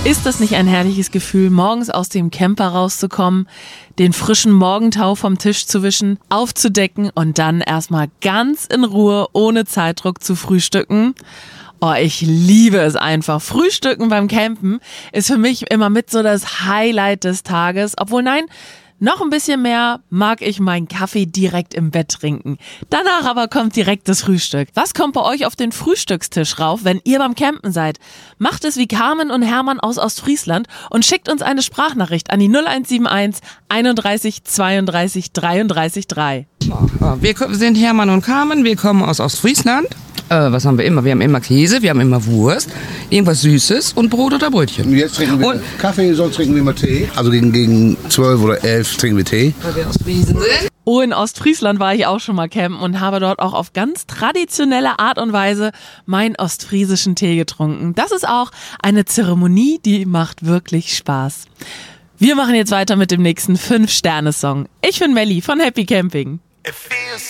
Ist das nicht ein herrliches Gefühl, morgens aus dem Camper rauszukommen, den frischen Morgentau vom Tisch zu wischen, aufzudecken und dann erstmal ganz in Ruhe, ohne Zeitdruck zu frühstücken? Oh, ich liebe es einfach. Frühstücken beim Campen ist für mich immer mit so das Highlight des Tages. Obwohl, nein, noch ein bisschen mehr mag ich meinen Kaffee direkt im Bett trinken. Danach aber kommt direkt das Frühstück. Was kommt bei euch auf den Frühstückstisch rauf, wenn ihr beim Campen seid? Macht es wie Carmen und Hermann aus Ostfriesland und schickt uns eine Sprachnachricht an die 0171 31 32 33 3. Wir sind Hermann und Carmen, wir kommen aus Ostfriesland. Was haben wir immer? Wir haben immer Käse, wir haben immer Wurst, irgendwas Süßes und Brot oder Brötchen. Jetzt trinken wir Kaffee, sonst trinken wir immer Tee. Also gegen 12 oder 11 trinken wir Tee. Weil wir Ostfriesen sind. Oh, in Ostfriesland war ich auch schon mal campen und habe dort auch auf ganz traditionelle Art und Weise meinen ostfriesischen Tee getrunken. Das ist auch eine Zeremonie, die macht wirklich Spaß. Wir machen jetzt weiter mit dem nächsten 5-Sterne-Song. Ich bin Melli von Happy Camping.